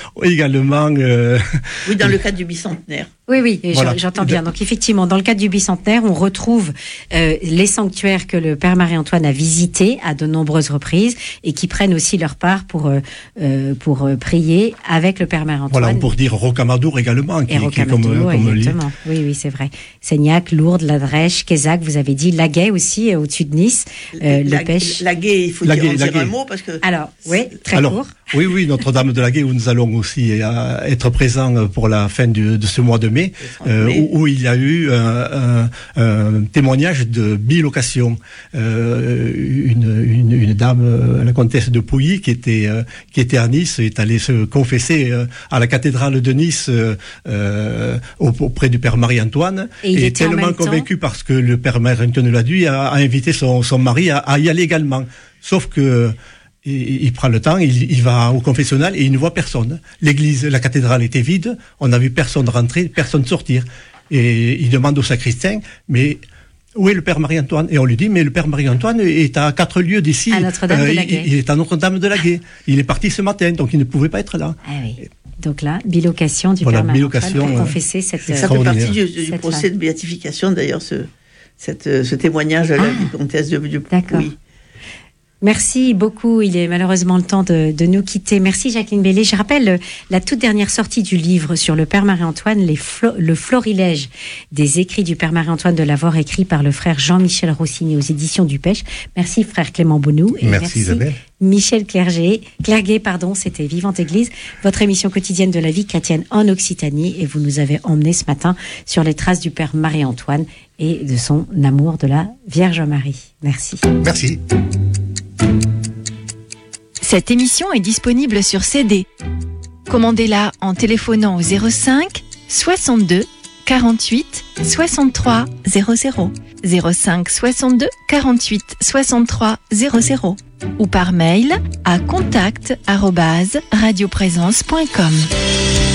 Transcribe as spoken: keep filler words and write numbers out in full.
également. Euh... Oui, dans le cadre du bicentenaire. Oui, oui, Voilà. j'entends bien. Donc effectivement, dans le cadre du bicentenaire, on retrouve euh, les sanctuaires que le Père Marie-Antoine a visités à de nombreuses reprises et qui prennent aussi leur part pour euh, euh, pour euh, prier avec le Père Marie-Antoine. Voilà, pour dire Rocamadour également, qui, et qui est comme, Rocamadour, comme exactement. Oui, oui, c'est vrai. Seignac, Lourdes, La Drèche, Quézac, vous avez dit, Laguet aussi, euh, au-dessus de Nice, euh, la, le pêche. Laguet, il faut Laguet, dire, en dire Laguet. un mot parce que. Alors, oui, très Alors, court. Oui, oui, Notre-Dame de Laguet, où nous allons aussi euh, être présents pour la fin du, de ce mois de mai, euh, où, où il y a eu un, un, un témoignage de bilocation. Euh, une, une, une dame, la comtesse de Pouilly, qui était, euh, qui était à Nice, est allée se confesser euh, à la cathédrale de Nice euh, auprès du Père Marie-Antoine, et il est était tellement convaincu parce que le Père Marie-Antoine l'a dit, a, a invité son, son mari à, à y aller également. Sauf que Il, il prend le temps, il, il va au confessionnal et il ne voit personne. L'église, la cathédrale était vide, on n'a vu personne rentrer, personne sortir. Et il demande au sacristain, mais où est le Père Marie-Antoine? Et on lui dit, mais le Père Marie-Antoine est à quatre lieues d'ici. À Notre-Dame euh, de Laguet. Il, il est à Notre-Dame de Laguet. Il est parti ce matin, donc il ne pouvait pas être là. Ah oui. Donc là, bilocation du Voilà, Père Marie-Antoine bilocation, pour euh, confesser cette... Ça fait partie du, du cette procès femme. de béatification, d'ailleurs, ce, cette, ce témoignage de la Ah. comtesse de, de D'accord. Pouilly. Merci beaucoup. Il est malheureusement le temps de, de nous quitter. Merci Jacqueline Bellé. Je rappelle euh, la toute dernière sortie du livre sur le Père Marie-Antoine, les flo- le florilège des écrits du Père Marie-Antoine de Lavaur, écrit par le frère Jean-Michel Rossini aux éditions du Pêche. Merci frère Clément Bonou. Et Merci, merci Isabelle. Michel Clerget. Clerguet, pardon, c'était Vivante Église, votre émission quotidienne de la vie chrétienne en Occitanie. Et vous nous avez emmenés ce matin sur les traces du Père Marie-Antoine et de son amour de la Vierge Marie. Merci. Merci. Cette émission est disponible sur C D. Commandez-la en téléphonant au zéro cinq soixante-deux quarante-huit soixante-trois zéro zéro, zéro cinq soixante-deux quarante-huit soixante-trois zéro zéro ou par mail à contact arobase radioprésence point com.